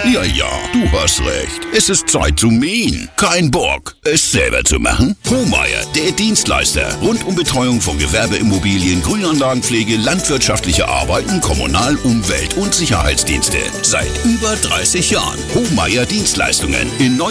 Ja, ja, du hast recht. Es ist Zeit zu mähen. Kein Bock, es selber zu machen? Hohmeier, der Dienstleister. Rund um Betreuung von Gewerbeimmobilien, Grünanlagenpflege, landwirtschaftliche Arbeiten, Kommunal-, Umwelt- und Sicherheitsdienste. Seit über 30 Jahren. Hohmeier Dienstleistungen in